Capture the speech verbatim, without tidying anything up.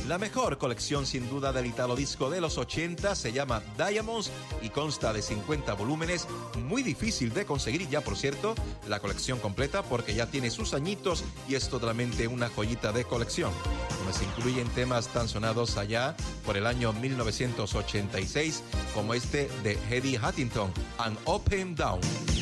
La mejor colección sin duda del Italo Disco de los ochenta se llama Diamonds y consta de cincuenta volúmenes, muy difícil de conseguir ya, por cierto, la colección completa porque ya tiene sus añitos y es totalmente una joyita de colección. Donde se incluyen temas tan sonados allá por el año mil novecientos ochenta y seis como este de Eddie Huntington, and Up and Down.